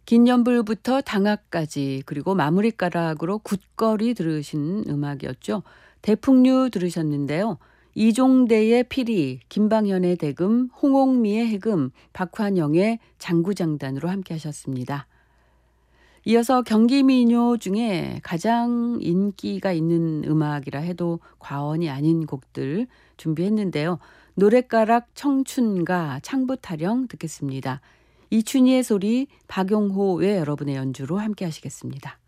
긴 연불부터 당악까지 그리고 마무리가락으로 굳건히 들으신 음악이었죠. 대풍류 들으셨는데요. 이종대의 피리, 김방현의 대금, 홍옥미의 해금, 박환영의 장구장단으로 함께 하셨습니다. 이어서 경기민요 중에 가장 인기가 있는 음악이라 해도 과언이 아닌 곡들 준비했는데요. 노랫가락 청춘가 창부타령 듣겠습니다. 이춘희의 소리 박용호의 여러분의 연주로 함께 하시겠습니다.